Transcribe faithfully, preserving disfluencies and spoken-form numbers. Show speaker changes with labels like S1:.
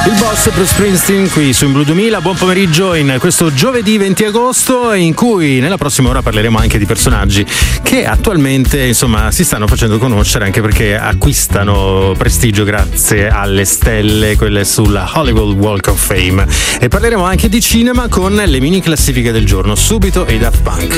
S1: Il boss Bruce Springsteen qui su In Blu duemila. Buon pomeriggio in questo giovedì venti agosto, in cui nella prossima ora parleremo anche di personaggi che attualmente insomma si stanno facendo conoscere, anche perché acquistano prestigio grazie alle stelle, quelle sulla Hollywood Walk of Fame. E parleremo anche di cinema con le mini classifiche del giorno. Subito i Daft Punk.